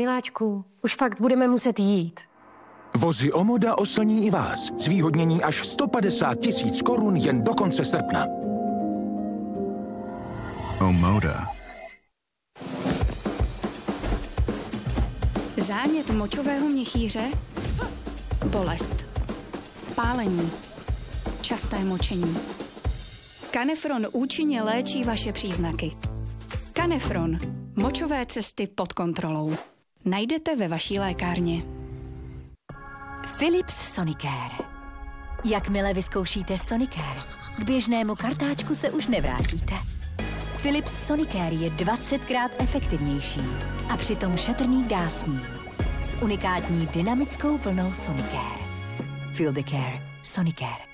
Miláčku, už fakt budeme muset jít. Vozy Omoda oslní i vás. Zvýhodnění až 150 000 korun jen do konce srpna. Omoda. Zánět močového měchýře, bolest, pálení, časté močení. Canefron účinně léčí vaše příznaky. Canefron. Močové cesty pod kontrolou. Najdete ve vaší lékárně. Philips Sonicare. Jakmile vyzkoušíte Sonicare, k běžnému kartáčku se už nevrátíte. Philips Sonicare je 20krát efektivnější a přitom šetrný k dásním. S unikátní dynamickou vlnou Sonicare. Feel the care. Sonicare.